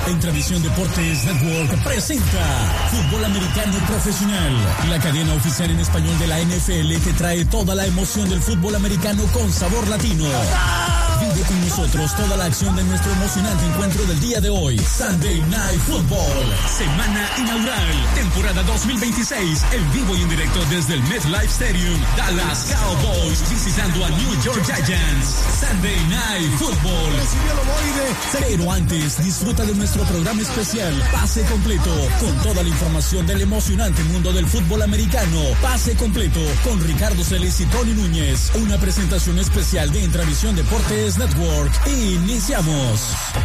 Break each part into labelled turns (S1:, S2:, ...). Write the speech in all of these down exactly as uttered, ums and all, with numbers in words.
S1: Entravisión Deportes Network presenta Fútbol Americano Profesional, la cadena oficial en español de la N F L que trae toda la emoción del fútbol americano con sabor latino. Vive con nosotros toda la acción de nuestro emocionante encuentro del día de hoy. Sunday Night Football, semana inaugural, temporada dos mil veintiséis, en vivo y en directo desde el MetLife Stadium. Dallas Cowboys visitando a New York Giants. Sunday Night Football. Pero antes, disfruta de nuestro programa especial Pase Completo, con toda la información del emocionante mundo del fútbol americano. Pase Completo con Ricardo Celis y Tony Núñez. Una presentación especial de Entravisión Deportes Network. Iniciamos.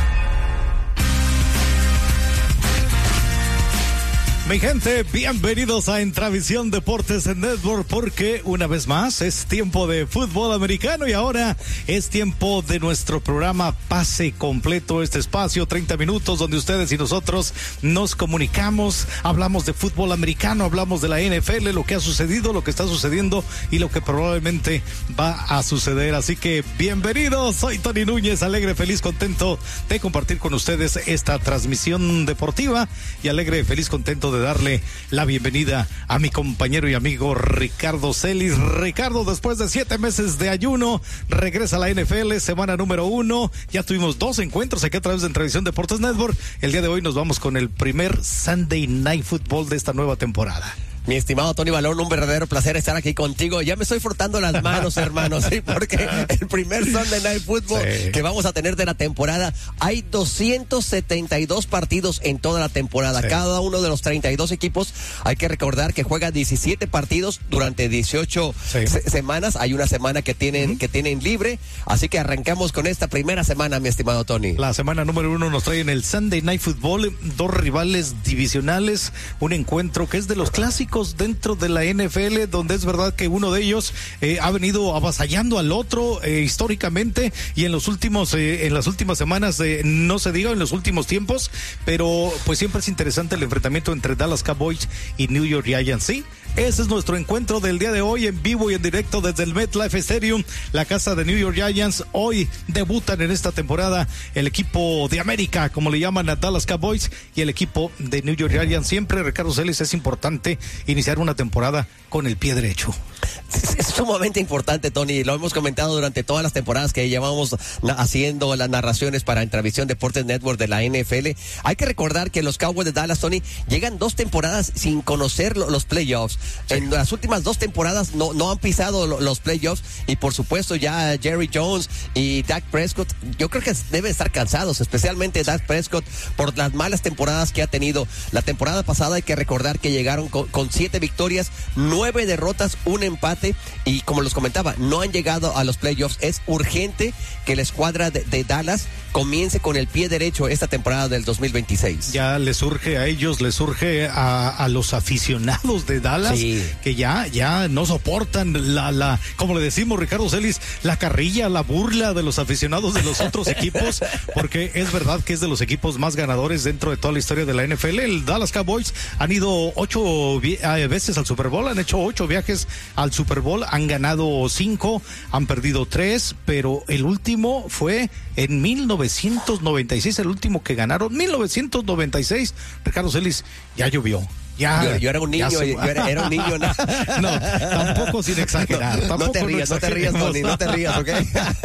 S2: Mi gente, bienvenidos a Entravisión Deportes Network, porque una vez más es tiempo de fútbol americano y ahora es tiempo de nuestro programa Pase Completo, este espacio, treinta minutos donde ustedes y nosotros nos comunicamos, hablamos de fútbol americano, hablamos de la N F L, lo que ha sucedido, lo que está sucediendo y lo que probablemente va a suceder. Así que bienvenidos, soy Tony Núñez, alegre, feliz, contento de compartir con ustedes esta transmisión deportiva y alegre, feliz, contento de darle la bienvenida a mi compañero y amigo Ricardo Celis. Ricardo, después de siete meses de ayuno, regresa a la N F L, semana número uno. Ya tuvimos dos encuentros aquí a través de Entravisión Deportes Network. El día de hoy nos vamos con el primer Sunday Night Football de esta nueva temporada.
S3: Mi estimado Tony Balón, un verdadero placer estar aquí contigo. Ya me estoy frotando las manos, hermanos, ¿sí? Porque el primer Sunday Night Football sí. que vamos a tener de la temporada, hay doscientos setenta y dos partidos en toda la temporada. Sí. Cada uno de los treinta y dos equipos, hay que recordar que juega diecisiete partidos durante dieciocho sí. se- semanas. Hay una semana que tienen, uh-huh. que tienen libre. Así que arrancamos con esta primera semana, mi estimado Tony.
S2: La semana número uno nos trae en el Sunday Night Football dos rivales divisionales, un encuentro que es de los clásicos dentro de la N F L, donde es verdad que uno de ellos eh, ha venido avasallando al otro eh, históricamente, y en los últimos eh, en las últimas semanas eh, no se diga en los últimos tiempos, pero pues siempre es interesante el enfrentamiento entre Dallas Cowboys y New York Giants. Sí, ese es nuestro encuentro del día de hoy, en vivo y en directo desde el MetLife Stadium, la casa de New York Giants. Hoy debutan en esta temporada el equipo de América, como le llaman a Dallas Cowboys, y el equipo de New York Giants. Siempre, Ricardo Celis, es importante iniciar una temporada con el pie derecho.
S3: Es, es sumamente importante, Tony. Lo hemos comentado durante todas las temporadas que llevamos na- haciendo las narraciones para Entravisión Deportes Network de la N F L. Hay que recordar que los Cowboys de Dallas, Tony, llegan dos temporadas sin conocer lo, los playoffs. Sí. En las últimas dos temporadas no, no han pisado lo, los playoffs, y por supuesto ya Jerry Jones y Dak Prescott, yo creo que deben estar cansados, especialmente Dak Prescott, por las malas temporadas que ha tenido. La temporada pasada hay que recordar que llegaron con, con siete victorias, nueve derrotas, un empate, y como los comentaba, no han llegado a los playoffs. Es urgente que la escuadra de, de Dallas comience con el pie derecho esta temporada del dos mil veintiséis.
S2: Ya les surge a ellos, les surge a, a los aficionados de Dallas, sí. que ya, ya no soportan la, la, como le decimos, Ricardo Celis, la carrilla, la burla de los aficionados de los otros equipos, porque es verdad que es de los equipos más ganadores dentro de toda la historia de la N F L. El Dallas Cowboys han ido ocho vi- veces al Super Bowl, han hecho ocho viajes al Super Bowl, han ganado cinco, han perdido tres, pero el último fue en mil novecientos noventa y seis, el último que ganaron, mil novecientos noventa y seis. Ricardo Celis, ya llovió. Ya,
S3: yo, yo era un niño, se... yo era, era un niño. No,
S2: no tampoco sin exagerar.
S3: No,
S2: tampoco
S3: no te rías, no, no te rías, Tony, no te rías, ¿ok?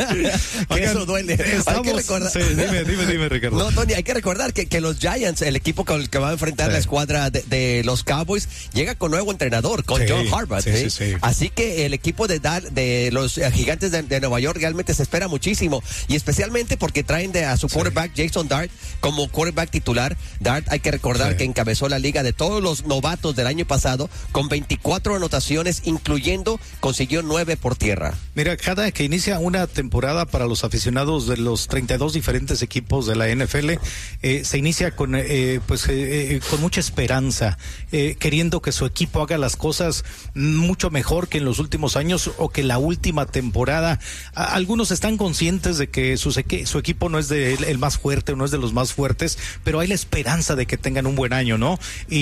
S3: que
S2: Oigan,
S3: eso duele.
S2: Estamos, hay que recordar... sí, dime, dime, dime, Ricardo.
S3: No, Tony, hay que recordar que, que los Giants, el equipo con el que va a enfrentar sí. la escuadra de, de los Cowboys, llega con nuevo entrenador, con sí, John Harbaugh. Sí, ¿sí? Sí, sí. Así que el equipo de, de los uh, Gigantes de, de Nueva York realmente se espera muchísimo, y especialmente porque traen de, a su quarterback sí. Jason Dart como quarterback titular. Dart, hay que recordar sí. que encabezó la liga de todos los novatos del año pasado con veinticuatro anotaciones, incluyendo consiguió nueve por tierra.
S2: Mira, cada que inicia una temporada para los aficionados de los treinta y dos diferentes equipos de la N F L, eh, se inicia con eh, pues eh, eh, con mucha esperanza, eh, queriendo que su equipo haga las cosas mucho mejor que en los últimos años o que la última temporada. A, algunos están conscientes de que su, su equipo no es de, el, el más fuerte, no es de los más fuertes, pero hay la esperanza de que tengan un buen año, ¿no? Y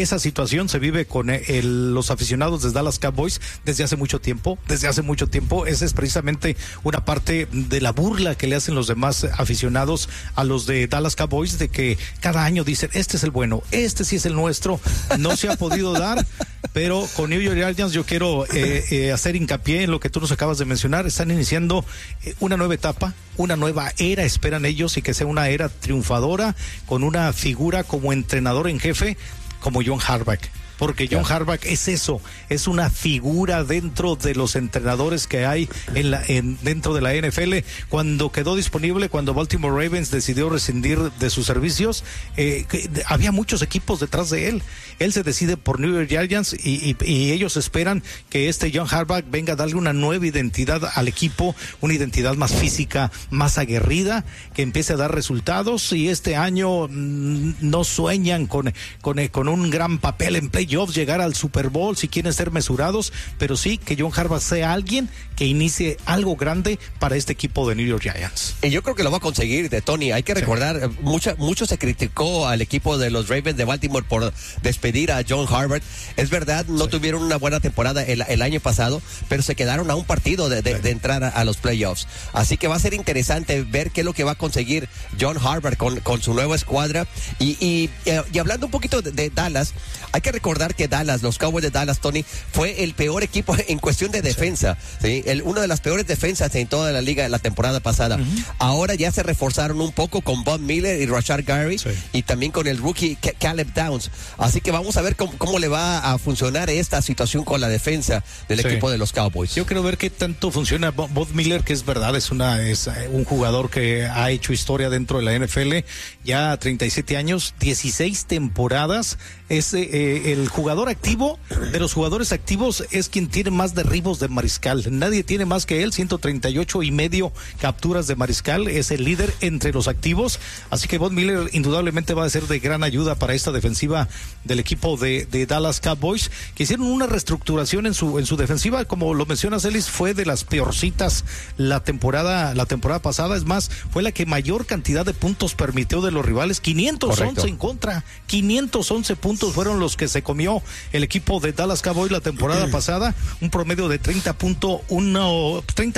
S2: esa situación se vive con el, los aficionados de Dallas Cowboys desde hace mucho tiempo, desde hace mucho tiempo. Esa es precisamente una parte de la burla que le hacen los demás aficionados a los de Dallas Cowboys, de que cada año dicen, este es el bueno, este sí es el nuestro. No se ha podido dar, pero con New York Giants yo quiero eh, eh, hacer hincapié en lo que tú nos acabas de mencionar. Están iniciando eh, una nueva etapa, una nueva era, esperan ellos, y que sea una era triunfadora con una figura como entrenador en jefe como John Harbaugh. Porque John Harbaugh es eso, es una figura dentro de los entrenadores que hay en la, en, dentro de la N F L. Cuando quedó disponible, cuando Baltimore Ravens decidió rescindir de sus servicios, eh, que, de, había muchos equipos detrás de él. Él se decide por New York Giants y, y, y ellos esperan que este John Harbaugh venga a darle una nueva identidad al equipo, una identidad más física, más aguerrida, que empiece a dar resultados. Y este año mmm, no sueñan con, con, con un gran papel en playoffs, llegar al Super Bowl si quieren ser mesurados, pero sí que John Harbaugh sea alguien que inicie algo grande para este equipo de New York Giants.
S3: Y yo creo que lo va a conseguir, de Tony. Hay que recordar, sí. mucha, mucho se criticó al equipo de los Ravens de Baltimore por despedir a John Harbaugh. Es verdad, no sí. tuvieron una buena temporada el, el año pasado, pero se quedaron a un partido de, de, sí. de entrar a, a los playoffs. Así que va a ser interesante ver qué es lo que va a conseguir John Harbaugh con, con su nueva escuadra. Y, y, y hablando un poquito de, de Dallas, hay que recordar que Dallas, los Cowboys de Dallas, Tony, fue el peor equipo en cuestión de defensa, ¿sí? ¿sí? El, una de las peores defensas en toda la liga la temporada pasada. Uh-huh. Ahora ya se reforzaron un poco con Von Miller y Rashard Gary, sí. y también con el rookie Caleb Downs. Así que vamos a ver cómo, cómo le va a funcionar esta situación con la defensa del sí. equipo de los Cowboys.
S2: Yo quiero ver qué tanto funciona Von Miller, que es verdad, es una es un jugador que ha hecho historia dentro de la N F L, ya treinta y siete años, dieciséis temporadas. Es eh, el jugador activo de los jugadores activos, es quien tiene más derribos de mariscal. Nadie tiene más que él, ciento treinta y ocho y medio capturas de mariscal. Es el líder entre los activos. Así que Von Miller indudablemente va a ser de gran ayuda para esta defensiva del equipo de, de Dallas Cowboys, que hicieron una reestructuración en su en su defensiva. Como lo mencionas, Ellis, fue de las peorcitas la temporada la temporada pasada. Es más, fue la que mayor cantidad de puntos permitió de los rivales. quinientos once Correcto. En contra. quinientos once puntos fueron los que se comió el equipo de Dallas Cowboys la temporada pasada, un promedio de treinta punto uno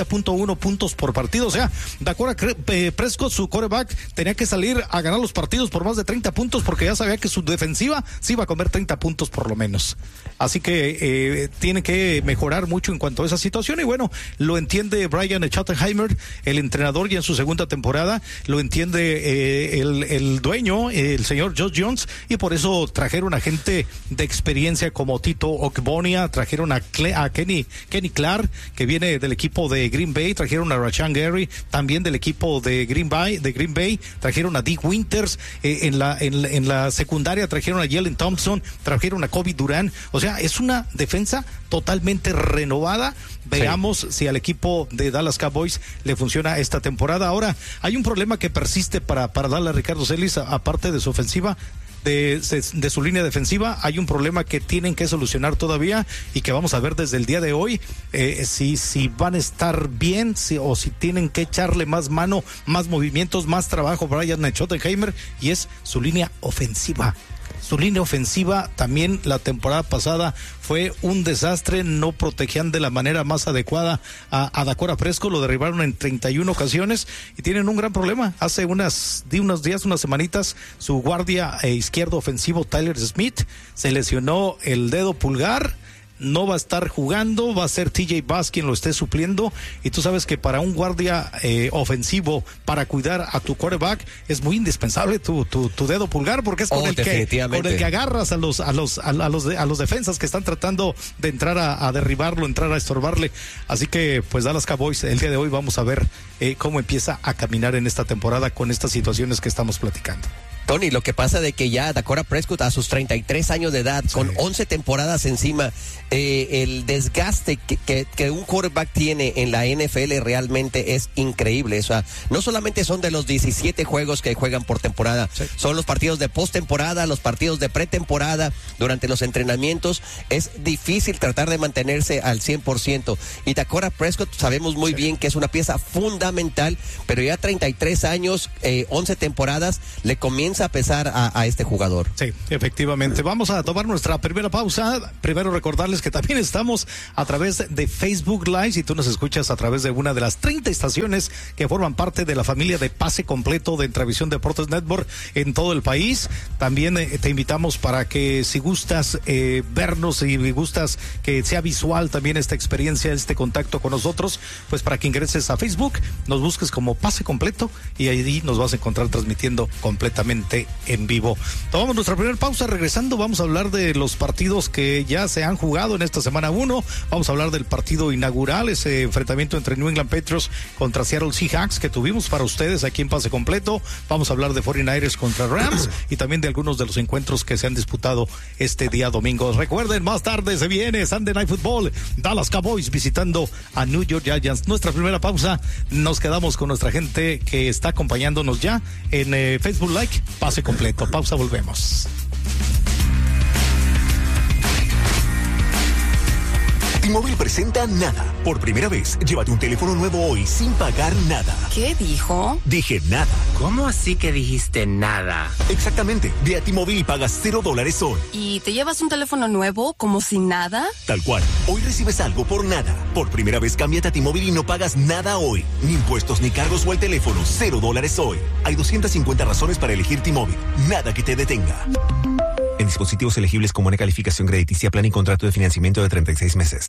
S2: puntos por partido. O sea, Dakota Prescott, su quarterback, tenía que salir a ganar los partidos por más de treinta puntos, porque ya sabía que su defensiva sí iba a comer treinta puntos por lo menos. Así que eh, tiene que mejorar mucho en cuanto a esa situación, y bueno, lo entiende Brian Schottenheimer, el entrenador, ya en su segunda temporada, lo entiende eh, el, el dueño, el señor Josh Jones, y por eso trajeron a gente de experiencia como Tito Ogbonnia, trajeron a, Cle- a Kenny, Kenny Clark, que viene del equipo de Green Bay, trajeron a Rashan Gary, también del equipo de Green Bay, de Green Bay, trajeron a Dick Winters, eh, en la en, en la secundaria trajeron a Jalen Thompson, trajeron a Kobe Durant. O sea, es una defensa totalmente renovada. Veamos sí. si al equipo de Dallas Cowboys le funciona esta temporada. Ahora, hay un problema que persiste para, para darle a Ricardo Celis, aparte de su ofensiva. De, de, de su línea defensiva, hay un problema que tienen que solucionar todavía, y que vamos a ver desde el día de hoy, eh, si, si van a estar bien, si, o si tienen que echarle más mano, más movimientos, más trabajo Brian Schottenheimer, y es su línea ofensiva. Su línea ofensiva también la temporada pasada fue un desastre, no protegían de la manera más adecuada a, a Dakota Prescott, lo derribaron en treinta y una ocasiones y tienen un gran problema. Hace unas, de unos días, unas semanitas, su guardia eh, izquierdo ofensivo Tyler Smith se lesionó el dedo pulgar. No va a estar jugando, va a ser T J Bass quien lo esté supliendo, y tú sabes que para un guardia eh, ofensivo, para cuidar a tu quarterback, es muy indispensable tu tu, tu dedo pulgar, porque es con oh, el que con el que agarras a los a los a, a los de, a los defensas que están tratando de entrar a, a derribarlo, entrar a estorbarle. Así que pues Dallas Cowboys, el día de hoy vamos a ver eh, cómo empieza a caminar en esta temporada con estas situaciones que estamos platicando.
S3: Tony, lo que pasa de que ya Dakota Prescott a sus treinta y tres años de edad, sí. con once temporadas encima, eh, el desgaste que, que, que un quarterback tiene en la N F L realmente es increíble. O sea, no solamente son de los diecisiete juegos que juegan por temporada, sí. son los partidos de postemporada, los partidos de pretemporada, durante los entrenamientos. Es difícil tratar de mantenerse al cien por ciento. Y Dakota Prescott sabemos muy sí. bien que es una pieza fundamental, pero ya treinta y tres años, eh, once temporadas, le comienza alcanza a pesar a, a este jugador.
S2: Sí, efectivamente. Vamos a tomar nuestra primera pausa. Primero recordarles que también estamos a través de Facebook Live. Si tú nos escuchas a través de una de las treinta estaciones que forman parte de la familia de Pase Completo de Entravisión Deportes Network en todo el país. También eh, te invitamos para que si gustas eh, vernos y gustas que sea visual también esta experiencia, este contacto con nosotros, pues para que ingreses a Facebook, nos busques como Pase Completo y ahí nos vas a encontrar transmitiendo completamente en vivo. Tomamos nuestra primera pausa. Regresando vamos a hablar de los partidos que ya se han jugado en esta semana uno. Vamos a hablar del partido inaugural, ese enfrentamiento entre New England Patriots contra Seattle Seahawks que tuvimos para ustedes aquí en Pase Completo. Vamos a hablar de cuarenta y nueve ers contra Rams y también de algunos de los encuentros que se han disputado este día domingo. Recuerden, más tarde se viene Sunday Night Football, Dallas Cowboys visitando a New York Giants. Nuestra primera pausa, nos quedamos con nuestra gente que está acompañándonos ya en eh, Facebook Live, Pase Completo. Pausa, volvemos.
S4: T-Mobile presenta Nada. Por primera vez, llévate un teléfono nuevo hoy sin pagar nada.
S5: ¿Qué dijo?
S4: Dije nada.
S6: ¿Cómo así que dijiste nada?
S4: Exactamente. Ve a T-Mobile y pagas cero dólares hoy.
S5: ¿Y te llevas un teléfono nuevo como si nada?
S4: Tal cual. Hoy recibes algo por nada. Por primera vez, cámbiate a T-Mobile y no pagas nada hoy. Ni impuestos ni cargos o el teléfono. Cero dólares hoy. Hay doscientas cincuenta razones para elegir T-Mobile. Nada que te detenga. En dispositivos elegibles con buena calificación crediticia, plan y contrato de financiamiento de treinta y seis meses.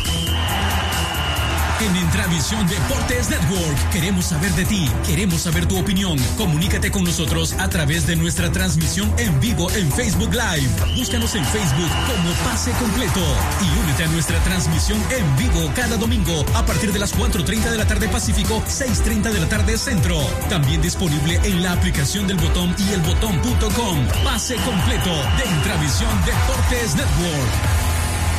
S1: En Entravisión Deportes Network queremos saber de ti, queremos saber tu opinión. Comunícate con nosotros a través de nuestra transmisión en vivo en Facebook Live. Búscanos en Facebook como Pase Completo y únete a nuestra transmisión en vivo cada domingo a partir de las cuatro treinta de la tarde Pacífico, seis treinta de la tarde Centro. También disponible en la aplicación del Botón y el botón punto com. Pase Completo de Entravisión Deportes Network.